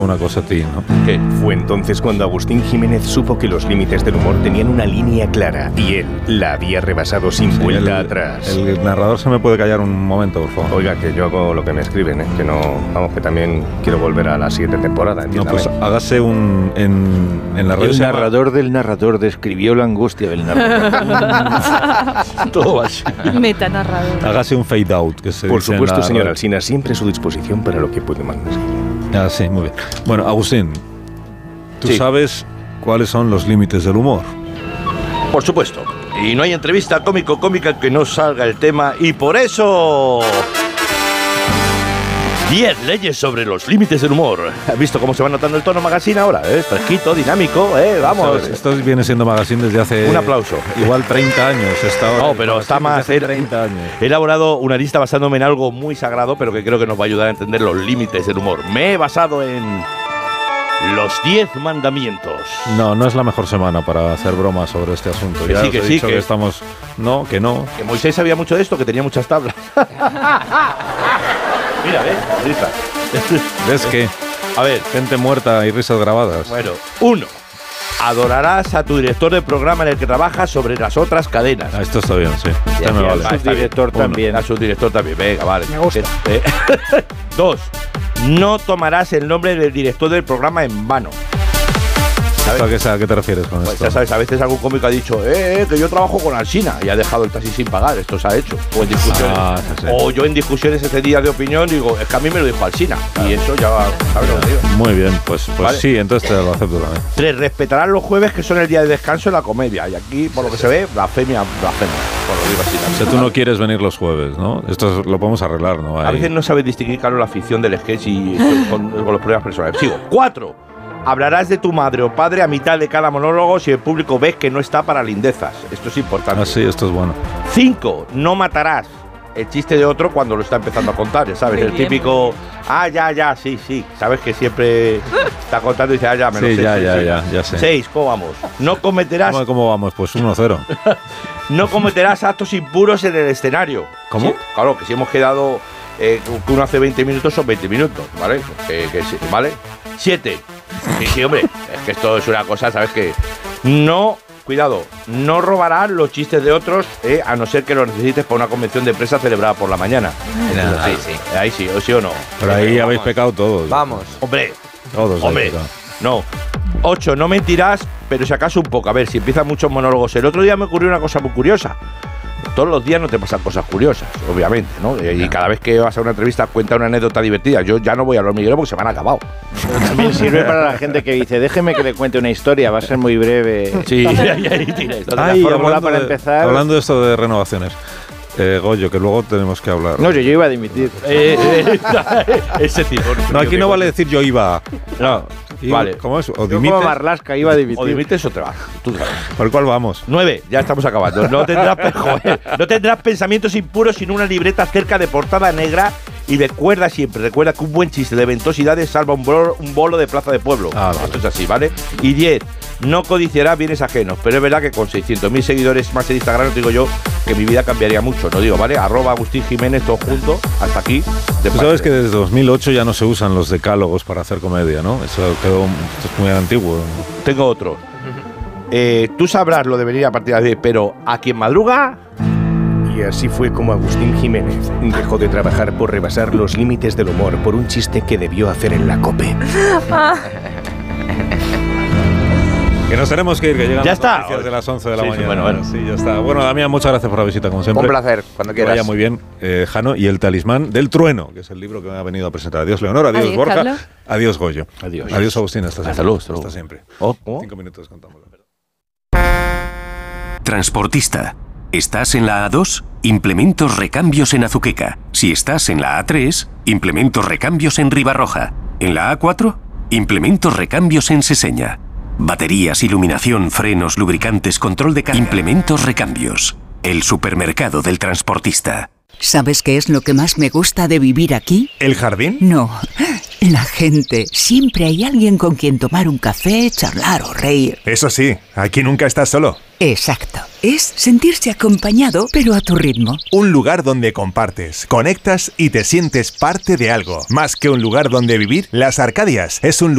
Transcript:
una cosa a ti, ¿no? ¿Qué? Fue entonces cuando Agustín Jiménez supo que los límites del humor tenían una línea clara y él la había rebasado sin vuelta atrás. El narrador se me puede callar un momento, por favor. Oiga, que yo hago lo que me escriben, que no... Vamos, que también quiero volver a la siguiente temporada, entiéndame. No, pues hágase un... En la red el narrador del narrador describió la angustia del narrador. Todo así. Metanarrador. Hágase un fade out. Que se Por dice supuesto, en la señor red. Alsina, siempre a su disposición para lo que puede mandar. Ah, sí, muy bien. Bueno, Agustín, ¿tú Sí. sabes cuáles son los límites del humor? Por supuesto. Y no hay entrevista cómica que no salga el tema. Y por eso... 10 leyes sobre los límites del humor. ¿Has visto cómo se va notando el tono magazine ahora? Fresquito, dinámico, vamos. Esto viene siendo magazine desde hace... Un aplauso. Igual 30 años. No, pero está más... Desde hace 30 años. He elaborado una lista basándome en algo muy sagrado, pero que creo que nos va a ayudar a entender los límites del humor. Me he basado en... los 10 mandamientos. No es la mejor semana para hacer bromas sobre este asunto. Que Ya sí, os que he sí, dicho que- estamos... No, que no. Que Moisés sabía mucho de esto, que tenía muchas tablas. Mira, lista. ¿Ves qué? A ver, Gente muerta y risas grabadas. bueno. 1. Adorarás a tu director del programa en el que trabajas sobre las otras cadenas. Ah, esto está bien, sí. Este me vale. está bien. Subdirector también. A su director también, venga, vale. Me gusta. 2. No tomarás el nombre del director del programa en vano. ¿A qué te refieres con Pues esto? ya sabes, a veces algún cómico ha dicho, que yo trabajo con Alsina y ha dejado el taxi sin pagar. Esto se ha hecho. O en discusiones. Sí. O yo en discusiones ese día de opinión digo, es que a mí me lo dijo Alsina. Y eso ya sabes lo que digo. Muy bien, pues Vale. sí, entonces te lo acepto también. 3. Respetarás los jueves que son el día de descanso en la comedia. Y aquí, por lo que se ve, blasfemia. Por lo digo así O sea, también. tú no quieres venir los jueves, ¿no? Esto lo podemos arreglar, ¿no? A Ahí. veces no sabes distinguir, claro, la ficción del sketch y con los problemas personales. Sigo. 4. Hablarás de tu madre o padre a mitad de cada monólogo si el público ves que no está para lindezas. Esto es importante. Ah, sí, esto es bueno. 5. No matarás el chiste de otro cuando lo está empezando a contar, ya sabes. Muy El bien, típico, ya, sí. Sabes que siempre está contando y dice, ya, me lo Sí, sé. ya sé. 6. ¿Cómo vamos? No cometerás, ¿Cómo vamos? Pues 1-0. no cometerás actos impuros en el escenario. ¿Cómo? Sí, claro, que si hemos quedado que uno hace 20 minutos son 20 minutos, ¿vale? ¿Vale? 7. Sí, hombre, es que esto es una cosa, ¿sabes qué? No, cuidado, no robarás los chistes de otros, a no ser que los necesites para una convención de empresa celebrada por la mañana. Ahí sí. Ahí sí, o sí o no. Pero ahí habéis pecado todos. Vamos. Hombre, Todos. hombre, habéis pecado. no. 8. No mentirás, pero si acaso un poco. A ver, si empiezan muchos monólogos. El otro día me ocurrió una cosa muy curiosa. Todos los días no te pasan cosas curiosas, obviamente, ¿no? Y cada vez que vas a una entrevista cuenta una anécdota divertida. Yo ya no voy al hormiguero porque se me han acabado. También sirve para la gente que dice, déjeme que le cuente una historia, va a ser muy breve. Sí, ahí tienes. La fórmula para empezar. Hablando de esto de renovaciones, Goyo, que luego tenemos que hablar. No, yo iba a dimitir. Ese tipo. No, aquí no vale decir yo iba. No, vale. ¿Cómo es? O Yo dimites. como Marlaska iba a O dimitir. dimites o te vas. Tú sabes. ¿Por cuál vamos? 9. Ya estamos acabando. No tendrás pensamientos impuros sin una libreta cerca de portada negra. Y recuerda que un buen chiste de ventosidades salva un bolo de plaza de pueblo. Ah, vale. Esto es así, ¿vale? Y 10. No codiciarás bienes ajenos. Pero es verdad que con 600.000 seguidores más en Instagram, os digo yo que mi vida cambiaría mucho. No digo, ¿vale? @Agustín Jiménez, todo junto, hasta aquí. Tú sabes que desde 2008 ya no se usan los decálogos para hacer comedia, ¿no? Eso quedó, esto es muy antiguo. Tengo otro. Tú sabrás lo de venir a partir de 10, pero a quien madruga... Y así fue como Agustín Jiménez dejó de trabajar por rebasar los límites del humor por un chiste que debió hacer en la COPE. Que nos tenemos que ir, que llegan Ya las está. noticias de las 11 de la Sí, sí, mañana. bueno. Sí, ya está. Bueno, Damián, muchas gracias por la visita, como siempre. Un placer, cuando Que quieras. vaya muy bien, Jano, y El talismán del trueno, que es el libro que me ha venido a presentar. Adiós, Leonor, adiós, Adiós, Borja, Carlos. adiós, Goyo. Adiós. Adiós, Agustín, hasta siempre. luego, hasta luego. Hasta siempre. ¿Cómo? 5 minutos, contámoslo. Transportista. ¿Estás en la A2? Implementos recambios en Azuqueca. Si estás en la A3, implementos recambios en Ribarroja. En la A4, implementos recambios en Seseña. Baterías, iluminación, frenos, lubricantes, control de carga. Implementos recambios. El supermercado del transportista. ¿Sabes qué es lo que más me gusta de vivir aquí? ¿El jardín? No, la gente. Siempre hay alguien con quien tomar un café, charlar o reír. Eso sí, aquí nunca estás solo. Exacto. Es sentirse acompañado, pero a tu ritmo. Un lugar donde compartes, conectas y te sientes parte de algo. Más que un lugar donde vivir, Las Arcadias es un lugar